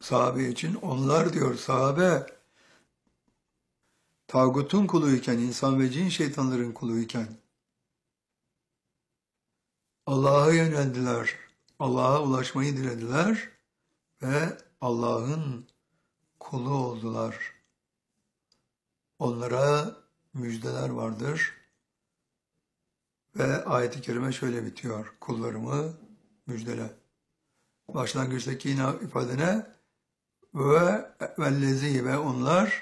Sahabe için onlar diyor sahabe tağutun kuluyken, insan ve cin şeytanların kuluyken Allah'a yöneldiler, Allah'a ulaşmayı dilediler ve Allah'ın kulu oldular. Onlara müjdeler vardır ve ayet-i kerime şöyle bitiyor. Kullarımı müjdele. Başlangıçtaki ifade ne? Ve vellezi ve onlar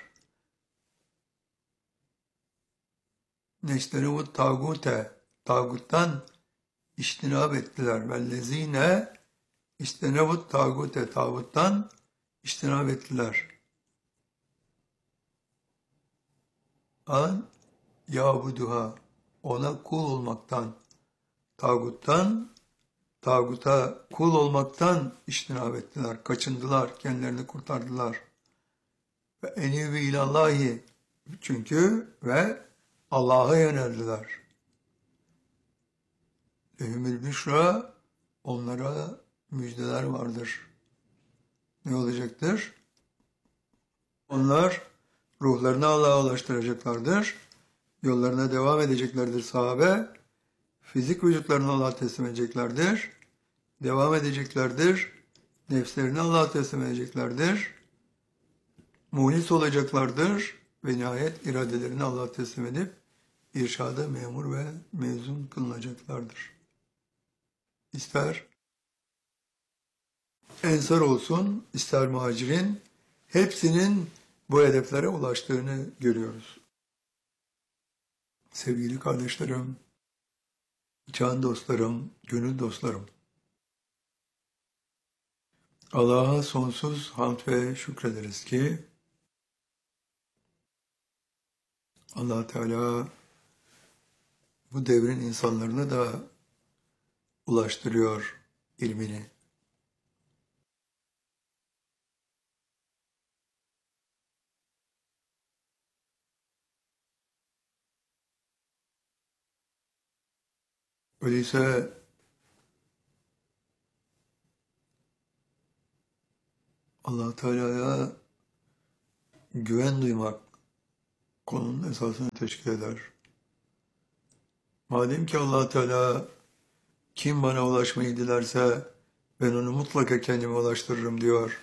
neşterevu tağute, tağuttan iştinab ettiler. Vellezine iştenevu tağute, tağuttan iştinab ettiler. An yabuduha, ona kul olmaktan, tağuttan, tağuta kul olmaktan iştinab ettiler, kaçındılar, kendilerini kurtardılar. Ve enîbü ilallahi, çünkü ve Allah'a yöneldiler. Lehumül büşra, onlara müjdeler vardır. Ne olacaktır? Onlar ruhlarını Allah'a ulaştıracaklardır. Yollarına devam edeceklerdir sahabe. Fizik vücutlarını Allah'a teslim edeceklerdir. Devam edeceklerdir. Nefslerini Allah'a teslim edeceklerdir. Muhlis olacaklardır. Ve nihayet iradelerini Allah'a teslim edip irşada memur ve mezun kılınacaklardır. İster ensar olsun, ister muhacirin, hepsinin bu hedeflere ulaştığını görüyoruz. Sevgili kardeşlerim, can dostlarım, gönül dostlarım, Allah'a sonsuz hamd ve şükrederiz ki Allah Teala bu devrin insanlarına da ulaştırıyor ilmini. Öyleyse Allah Teala'ya güven duymak konunun esasını teşkil eder. Madem ki Allah Teala kim bana ulaşmayı dilerse ben onu mutlaka kendime ulaştırırım diyor.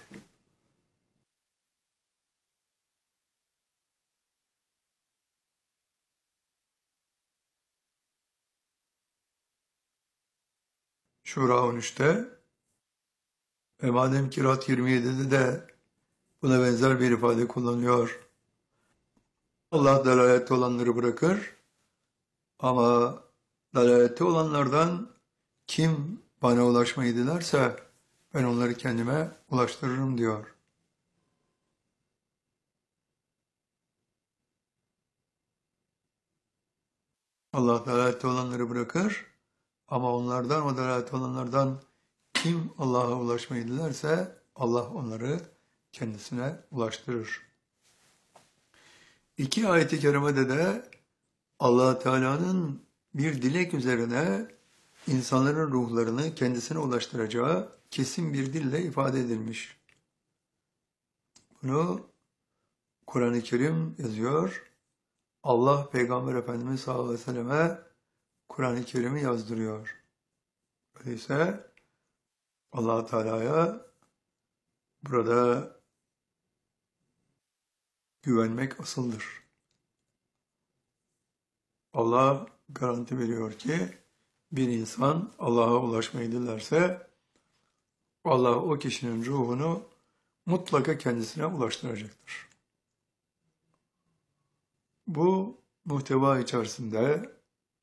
Şura 13'te ve madem ki Rad 27'de de buna benzer bir ifade kullanılıyor. Allah dalalette olanları bırakır ama dalalette olanlardan kim bana ulaşmayı dilerse ben onları kendime ulaştırırım diyor. Allah dalalette olanları bırakır ama onlardan, o dalalette olanlardan kim Allah'a ulaşmayı dilerse Allah onları kendisine ulaştırır. İki ayet-i kerimede de Allah Teala'nın bir dilek üzerine insanların ruhlarını kendisine ulaştıracağı kesin bir dille ifade edilmiş. Bunu Kur'an-ı Kerim yazıyor. Allah Peygamber Efendimiz sallallahu aleyhi ve selleme Kur'an-ı Kerim'i yazdırıyor. Öyleyse Allah Teala'ya burada güvenmek asıldır. Allah garanti veriyor ki bir insan Allah'a ulaşmayı dilerse Allah o kişinin ruhunu mutlaka kendisine ulaştıracaktır. Bu muhteva içerisinde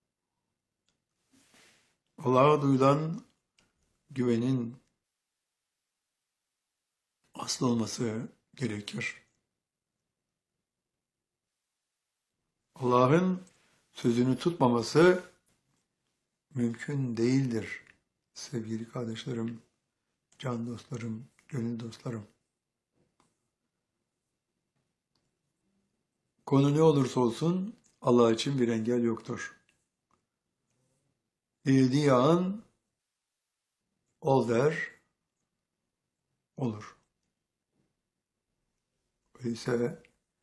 Allah'a duyulan güvenin asıl olması gerekir. Allah'ın sözünü tutmaması mümkün değildir. Sevgili kardeşlerim, can dostlarım, gönül dostlarım. Konu ne olursa olsun Allah için bir engel yoktur. Dilediği an ol der, olur. Öyleyse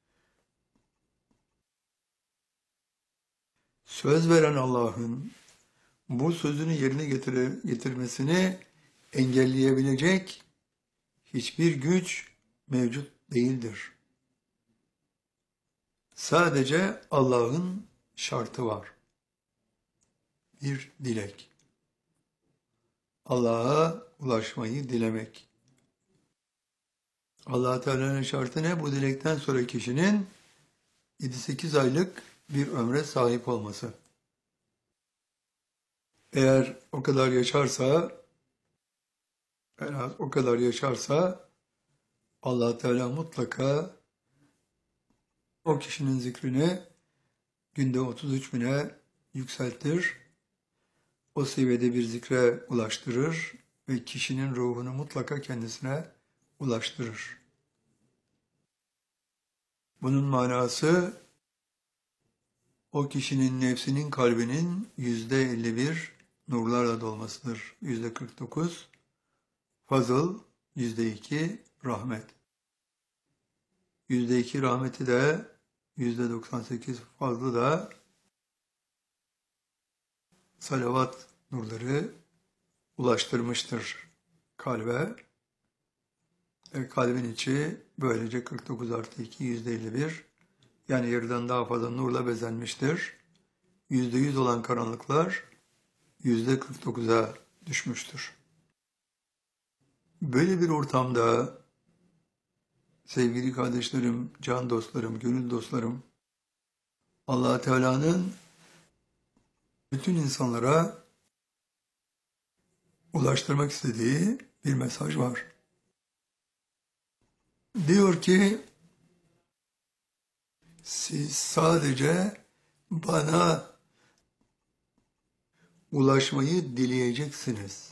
söz veren Allah'ın bu sözünü yerine getirmesini engelleyebilecek hiçbir güç mevcut değildir. Sadece Allah'ın şartı var. Bir dilek. Allah'a ulaşmayı dilemek. Allah Teala'nın şartı ne? Bu dilekten sonra kişinin 7-8 aylık bir ömre sahip olması. Eğer o kadar yaşarsa, en az o kadar yaşarsa Allah Teala mutlaka o kişinin zikrini günde 33 bine yükseltir. O seviyede bir zikre ulaştırır ve kişinin ruhunu mutlaka kendisine ulaştırır. Bunun manası o kişinin nefsinin kalbinin %51 nurlarla dolmasıdır. %49 fazıl, %2 rahmet. %2 rahmeti de %98 fazlı da salavat nurları ulaştırmıştır kalbe. Kalbin içi böylece 49 artı 2 %51 yani yarıdan daha fazla nurla bezenmiştir. %100 olan karanlıklar %49'a düşmüştür. Böyle bir ortamda sevgili kardeşlerim, can dostlarım, gönül dostlarım, Allah Teala'nın bütün insanlara ulaştırmak istediği bir mesaj var. Diyor ki, siz sadece bana ulaşmayı dileyeceksiniz.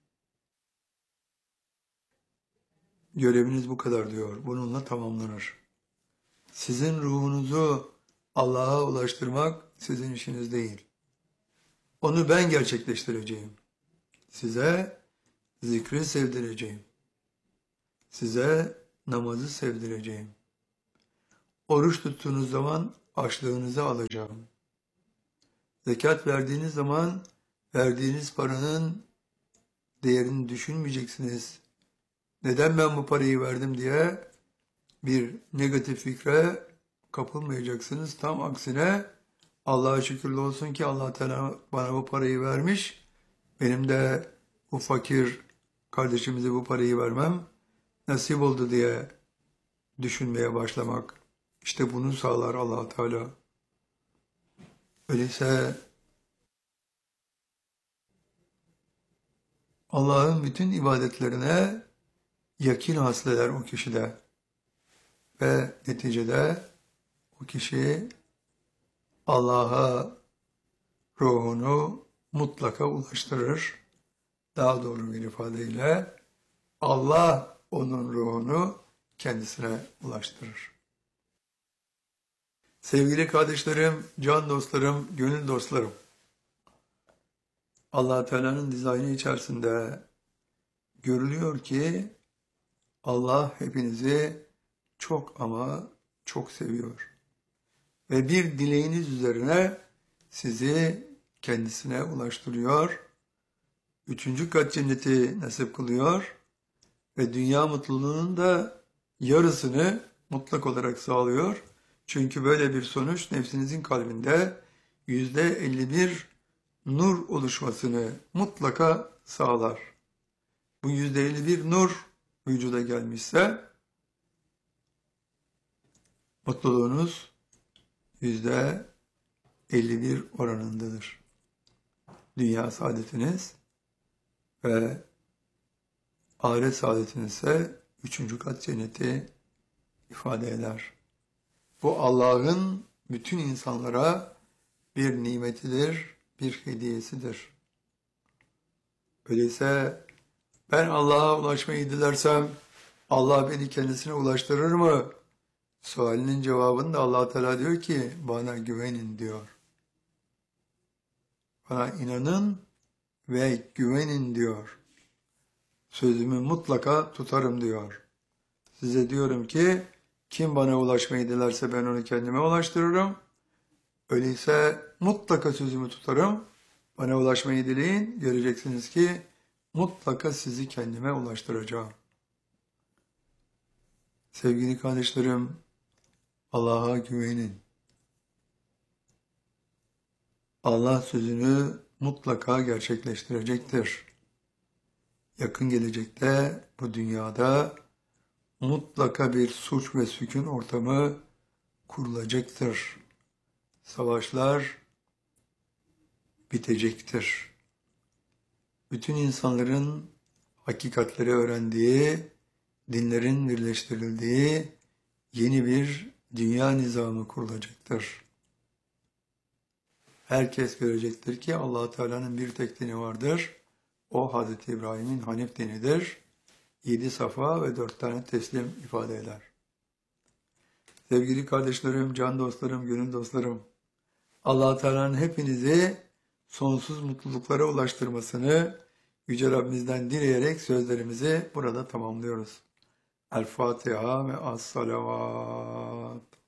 Göreviniz bu kadar diyor. Bununla tamamlanır. Sizin ruhunuzu Allah'a ulaştırmak sizin işiniz değil. Onu ben gerçekleştireceğim. Size zikri sevdireceğim. Size namazı sevdireceğim. Oruç tuttuğunuz zaman açlığınızı alacağım. Zekat verdiğiniz zaman verdiğiniz paranın değerini düşünmeyeceksiniz. Neden ben bu parayı verdim diye bir negatif fikre kapılmayacaksınız. Tam aksine Allah'a şükürler olsun ki Allah Teala bana bu parayı vermiş. Benim de bu fakir kardeşimize bu parayı vermem nasip oldu diye düşünmeye başlamak. İşte bunu sağlar Allah Teala. Öyleyse Allah'ın bütün ibadetlerine yakin hasleder o kişide. Ve neticede o kişi Allah'a ruhunu mutlaka ulaştırır. Daha doğru bir ifadeyle Allah onun ruhunu kendisine ulaştırır. Sevgili kardeşlerim, can dostlarım, gönül dostlarım, Allah Teala'nın dizaynı içerisinde görülüyor ki Allah hepinizi çok ama çok seviyor. Ve bir dileğiniz üzerine sizi kendisine ulaştırıyor. 3. kat cenneti nasip kılıyor. Ve dünya mutluluğunun da yarısını mutlak olarak sağlıyor. Çünkü böyle bir sonuç nefsinizin kalbinde %51 nur oluşmasını mutlaka sağlar. Bu %51 nur vücuda gelmişse mutluluğunuz %51 oranındadır. Dünya saadetiniz ve ahiret saadetiniz ise 3. kat cenneti ifade eder. Bu Allah'ın bütün insanlara bir nimetidir, bir hediyesidir. Öyleyse ben Allah'a ulaşmayı dilersem Allah beni kendisine ulaştırır mı? Sualinin cevabında Allah Teala diyor ki bana güvenin diyor. Bana inanın ve güvenin diyor. Sözümü mutlaka tutarım diyor. Size diyorum ki Kim bana ulaşmayı dilerse ben onu kendime ulaştırırım. Öyleyse mutlaka sözümü tutarım. Bana ulaşmayı dileyin. Göreceksiniz ki mutlaka sizi kendime ulaştıracağım. Sevgili kardeşlerim, Allah'a güvenin. Allah sözünü mutlaka gerçekleştirecektir. Yakın gelecekte bu dünyada mutlaka bir suç ve sükun ortamı kurulacaktır. Savaşlar bitecektir. Bütün insanların hakikatleri öğrendiği, dinlerin birleştirildiği yeni bir dünya nizamı kurulacaktır. Herkes görecektir ki Allah Teala'nın bir tek dini vardır. O Hazreti İbrahim'in Hanif dinidir. 7 safa ve 4 tane teslim ifade eder. Sevgili kardeşlerim, can dostlarım, gönül dostlarım, Allah Teala'nın hepinizi sonsuz mutluluklara ulaştırmasını Yüce Rabbimizden dileyerek sözlerimizi burada tamamlıyoruz. El Fatiha ve Es-Salavat.